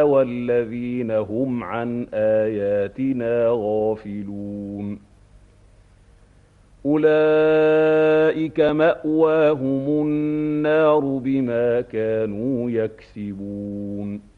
والذين هم عن آياتنا غافلون أولئك مأواهم النار بما كانوا يكسبون